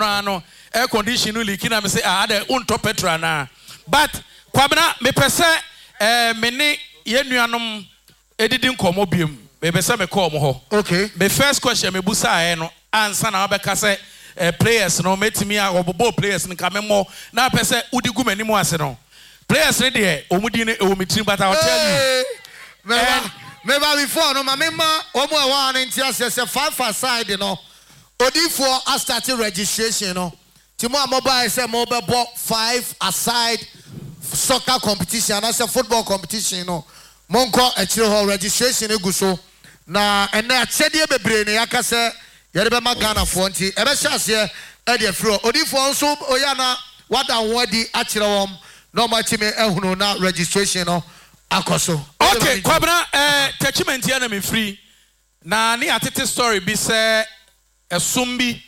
no air condition leak na me say ade unto petrol na but kwabena me pese me ye nuanom edidi nkomo biem me pese me call mo ho okay me first question me busa no ansa na obeka say players no metimi a obobo players nka memo na pese udi gu mani mu ase no players ne de omudi ne omitrim but I will tell you Meba before no mama omo e wa an ntia se 5 aside no odifo a start registration no timo mobile say mo be 5 aside soccer competition and as a football competition no monko e kire ho registration egu so na ene achede bebre ne yakase yere be magana fo nti e be hyase e de fro odifo nso oya na wada wodi a kire wom no ma time ehunu na registration no akoso okay kwabena attachment ya na me free na ne atete story bi se esumbi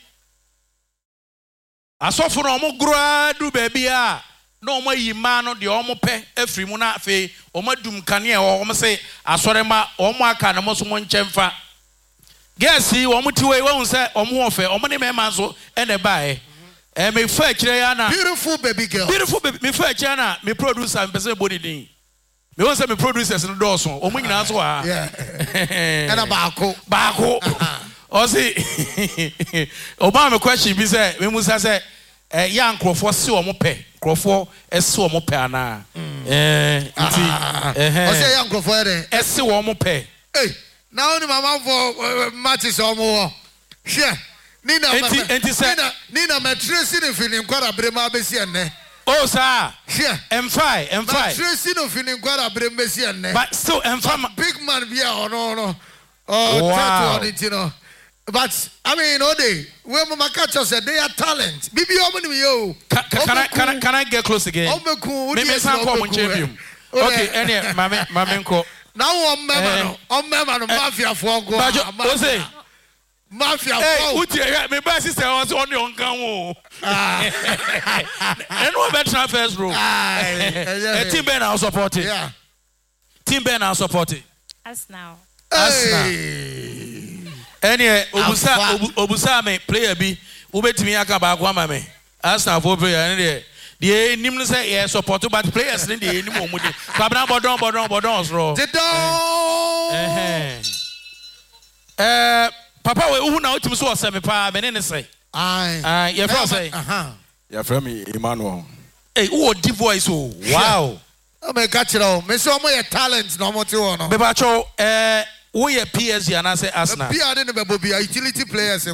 asofo no mo gura du baby a no mo yima no de o mo pe afri mu na afi o madum kane o mo se asore ma o mo aka na mo so mo nchemfa gesi o mo tiwe won se o mo ofe o mo ne mema so ene bae me fa kire ya na beautiful baby girl me fa kire na me producer mpese body din me won say me producers no do so o mo nyina so ha ena baako o say o ba me question bi say me musa say ya nkrofo se o mo pe nkrofo ese o mo pe ana nti o say ya nkrofo ere ese o mo pe na oni mama for matches o mo hwe Nina matresi ne feeling kwara brema besi enne. Oh sir. Yeah. M5. Matresi no feeling kwara brema besi enne. But still M5 big man be no. Oh wow. You know. But I mean no day. When mama catch us they are talent. Bibi omo yo. Can I get close again? Me san come champion. Okay, any mama nko. Now on mema no mafia for go. Bajo, say mafia. Hey, uti me ba sister was on your kan wo. And no better first bro. Team Ben now support it. Yeah. Team Ben now support it. As now. Any obusa me player bi ubetimi aka ba kwa ma me. As now for player any the nim say yes support but players ni the nim omudi. Kwabna bodon so. Papa we who na utimi so oseme pa me ne say. Your friend say. Your friend me Emmanuel. Hey, who the voice oh. Wow. Oh my God, me so mo your talent no mo ti wo no. Bebacho we PSG and I say Arsenal. Be are the utility players.